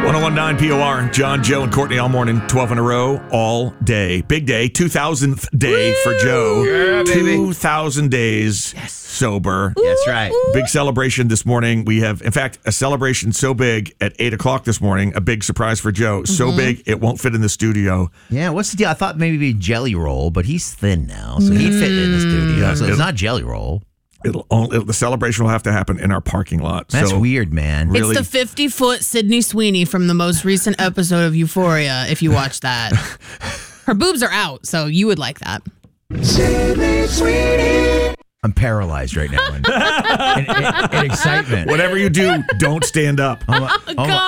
1019 POR, John, Joe, and Courtney all morning, 12 in a row, all day. Big day, 2,000th day for Joe. Yeah, baby. 2,000 days sober. That's right. Big celebration this morning. We have, in fact, a celebration so big at 8 o'clock this morning, a big surprise for Joe. So big, it won't fit in the studio. Yeah, what's the deal? I thought maybe it'd be Jelly Roll, but he's thin now, so he'd fit in the studio. Yeah, So it's not Jelly Roll. The celebration will have to happen in our parking lot. That's so weird, man. Really? It's the 50-foot Sydney Sweeney from the most recent episode of Euphoria, if you watch that. Her boobs are out, so you would like that. Sydney Sweeney. I'm paralyzed right now in excitement. Whatever you do, don't stand up. God,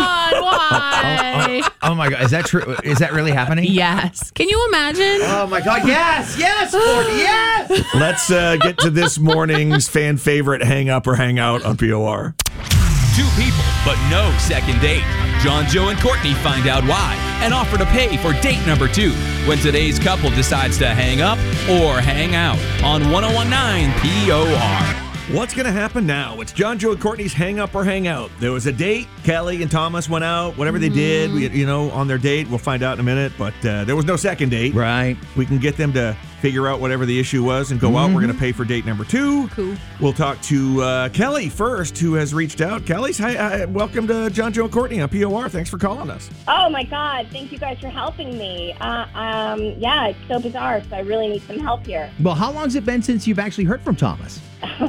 why? Oh my God, is that true? Is that really happening? Yes. Can you imagine? Oh my God, yes, Courtney, yes. Let's get to this morning's fan favorite hang up or hang out on POR. Two people, but no second date. John, Joe, and Courtney find out why and offer to pay for date number 2 when today's couple decides to hang up or hang out on 1019 POR. What's going to happen now? It's John, Joe, and Courtney's hang up or hang out. There was a date. Kelly and Thomas went out. Whatever they did, on their date, we'll find out in a minute. But there was no second date. Right. We can get them to figure out whatever the issue was and go out. We're going to pay for date number 2. Cool. We'll talk to Kelly first, who has reached out. Kelly's, hi, welcome to John, Joe, and Courtney on POR. Thanks for calling us. Oh my God! Thank you guys for helping me. Yeah, it's so bizarre. So I really need some help here. Well, how long's it been since you've actually heard from Thomas?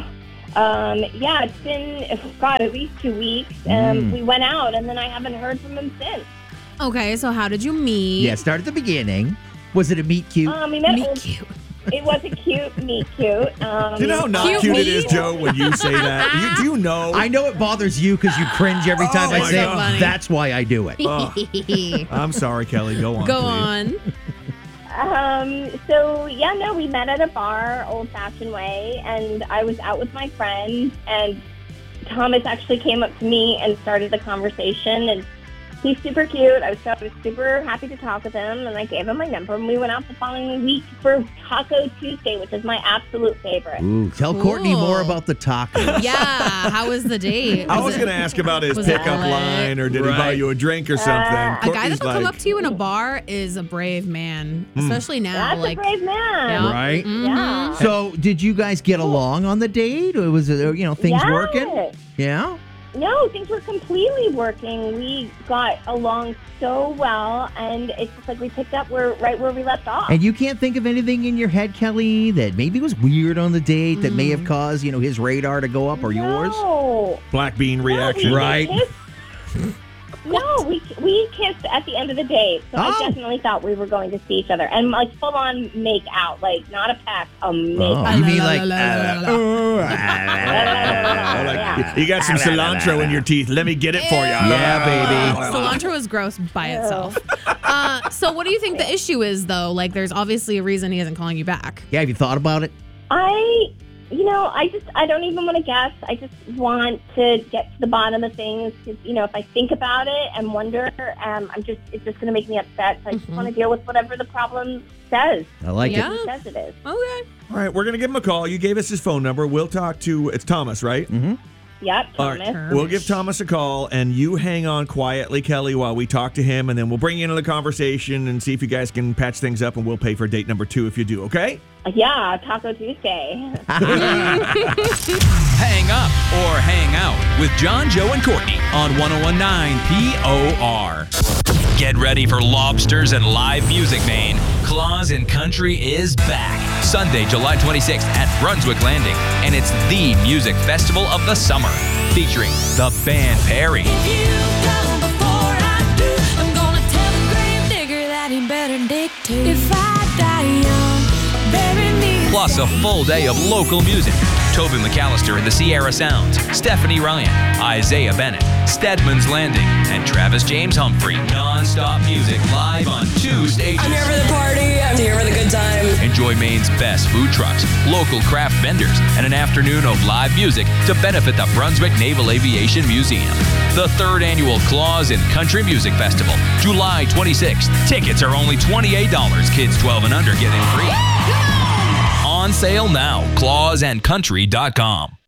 Yeah, it's been at least 2 weeks. We went out, and then I haven't heard from him since. Okay, so how did you meet? Yeah, start at the beginning. Was it a meet cute? We met Meet cute. It was a cute meet cute. Do you know how not Cute cute it me? is, Joe, when you say that? Do you know? I know it bothers you because you cringe every time Oh I my say God. it. That's why I do it. I'm sorry, Kelly. Go on. Go please. on. We met at a bar, old-fashioned way, and I was out with my friend, and Thomas actually came up to me and started the conversation, and he's super cute. I was super happy to talk with him, and I gave him my number, and we went out the following week for Taco Tuesday, which is my absolute favorite. Ooh, tell Courtney more about the tacos. Yeah, how was the date? I was going to ask about his was it pickup lit? line, or did he buy you a drink or something? A guy Courtney's that'll come up to you in a bar is a brave man, especially now. That's a brave man. Yeah. Right? Yeah. So, did you guys get along on the date? Or was it, things Yes. working? Yeah? No, things were completely working. We got along so well, and it's just like we picked up right where we left off. And you can't think of anything in your head, Kelly, that maybe was weird on the date that may have caused, his radar to go up or yours? No. Black bean reaction. No, Right. No, we kissed at the end of the date, so I definitely thought we were going to see each other, and like full on make out, like not a peck, a make out. You mean like... Yeah. You got some cilantro in your teeth. Let me get it for you. Yeah, baby. Cilantro is gross by itself. So what do you think the issue is, though? Like, there's obviously a reason he isn't calling you back. Yeah, have you thought about it? I don't even want to guess. I just want to get to the bottom of things. Because, if I think about it and wonder, it's just going to make me upset. So I just want to deal with whatever the problem says. I like Yeah. it. It says it is. Okay. All right, we're going to give him a call. You gave us his phone number. We'll talk to, it's Thomas, right? Mm-hmm. Yep, All Thomas. right. We'll give Thomas a call, and you hang on quietly, Kelly, while we talk to him, and then we'll bring you into the conversation and see if you guys can patch things up, and we'll pay for date number 2 if you do, okay? Yeah, Taco Tuesday. Hang up or hang out with John, Joe, and Courtney on 1019 POR. Get ready for lobsters and live music, Maine. Claus and Country is back. Sunday, July 26th at Brunswick Landing. And it's the music festival of the summer. Featuring the band Perry. Plus a full day of local music. Toby McAllister and the Sierra Sounds, Stephanie Ryan, Isaiah Bennett, Stedman's Landing, and Travis James Humphrey. Non-stop music live on 2 stages. I'm here for the party. I'm here for the good time. Enjoy Maine's best food trucks, local craft vendors, and an afternoon of live music to benefit the Brunswick Naval Aviation Museum. The 3rd annual Claus and Country Music Festival, July 26th. Tickets are only $28. Kids 12 and under get in free. On sale now, clausandcountry.com.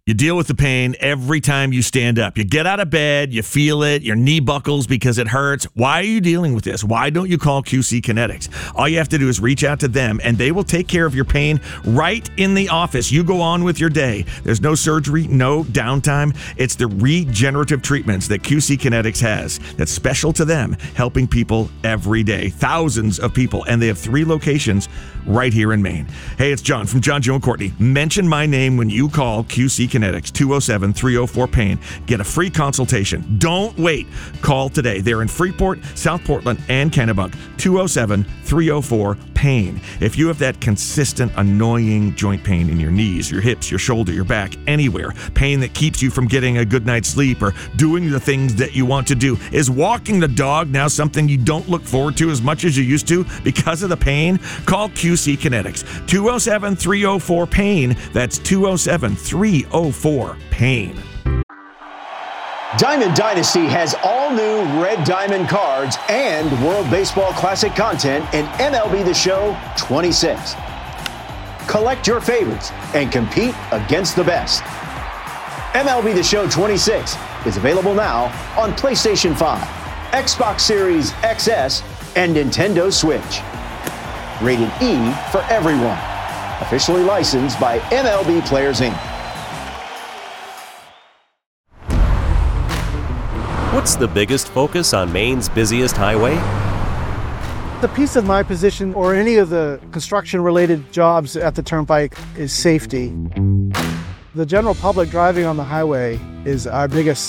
You deal with the pain every time you stand up. You get out of bed, you feel it, your knee buckles because it hurts. Why are you dealing with this? Why don't you call QC Kinetics? All you have to do is reach out to them, and they will take care of your pain right in the office. You go on with your day. There's no surgery, no downtime. It's the regenerative treatments that QC Kinetics has that's special to them, helping people every day. Thousands of people, and they have 3 locations right here in Maine. Hey, it's John from John, Joe, and Courtney. Mention my name when you call QC Kinetics, 207-304-PAIN. Get a free consultation. Don't wait. Call today. They're in Freeport, South Portland, and Kennebunk. 207-304-PAIN. If you have that consistent, annoying joint pain in your knees, your hips, your shoulder, your back, anywhere, pain that keeps you from getting a good night's sleep or doing the things that you want to do, is walking the dog now something you don't look forward to as much as you used to because of the pain? Call QC Kinetics, 207-304-PAIN. That's 207-304-PAIN. Diamond Dynasty has all new Red Diamond cards and World Baseball Classic content in MLB The Show 26. Collect your favorites and compete against the best. MLB The Show 26 is available now on PlayStation 5, Xbox Series XS, and Nintendo Switch. Rated E for everyone. Officially licensed by MLB Players Inc. What's the biggest focus on Maine's busiest highway? The piece of my position or any of the construction-related jobs at the Turnpike is safety. The general public driving on the highway is our biggest